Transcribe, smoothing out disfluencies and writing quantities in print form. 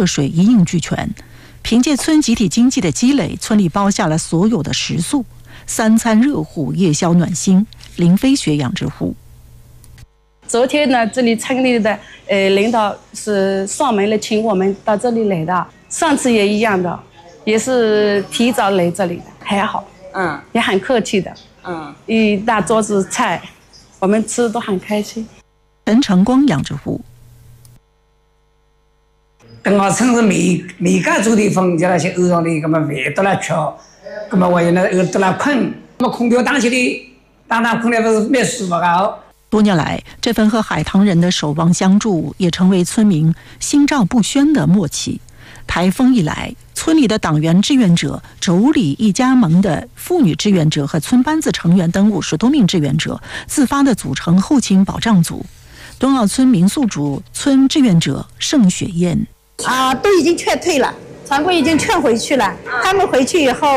热水一应俱全。凭借村集体经济的积累，村里包下了所有的食宿，3餐热乎，夜宵暖心。林飞雪养殖户。 昨天呢，这里村里的领导是上门来请我们到这里来的，上次也一样的，也是提早来这里的，还好，也很客气的，一大桌子菜，我们吃都很开心。 陈成光养殖户。 等我村子每个住地方就那些鹅肉的，那么饭都来吃，那么我有那鹅都来困，那么空调打起的，当空调不是没舒服啊。 多年来，这份和海棠人的守望相助，也成为村民心照不宣的默契。台风一来，村里的党员志愿者、妯娌一家盟的妇女志愿者和村班子成员等50多名志愿者自发地组成后勤保障组。敦澳村民宿主村志愿者盛雪燕。 都已经劝退了，船官已经劝回去了。他们回去以后，